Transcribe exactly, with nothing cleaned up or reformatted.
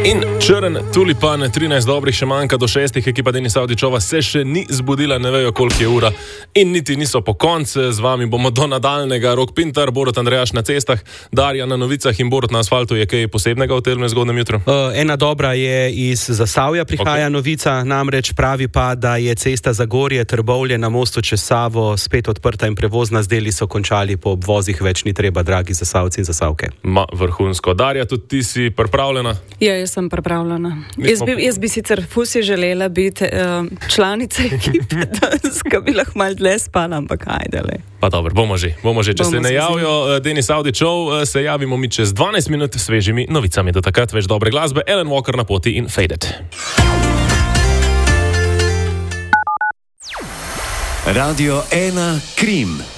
In črn tulipan, trinajst dobrih še manjka do šestih, ekipa Denisa Avdićova se še ni zbudila, ne vejo koliko je ura in niti niso po koncu. Z vami bomo do nadaljnega. Rok Pintar, Borut Andrejaš na cestah, Darja na novicah in Borut na asfaltu. Je kaj posebnega v tem zgodnem jutru? Uh, ena dobra je iz Zasavja prihaja okay. novica, namreč pravi pa, da je cesta Zagorje Trbovlje na mostu čez Savo spet odprta in prevozna, z deli so končali, po obvozih več ni treba, dragi Zasavci in Zasavke. Ma, vrhunsko. Darja, tudi ti si pripravljena? Ja, jaz sem pripravljena. Jaz bi, jaz bi sicer fusi želela biti uh, članica ekipe, da bi lahko malo dlje spala, ampak ajdele. Pa dobro, bomo že, bomo že. Če bomo se ne javijo uh, Denis Avdićov, uh, se javimo mi čez dvanajst minut s svežimi novicami. Do takrat več dobre glasbe, Alan Walker na poti in Faded. Radio ena Krim.